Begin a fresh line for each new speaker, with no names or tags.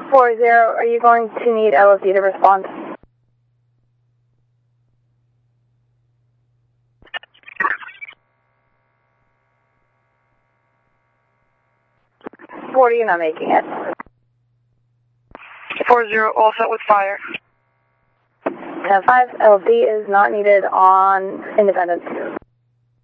40, are you going to need LSD to respond? You're not making it.
40, all set with fire.
10-5, LSD is not needed on Independence.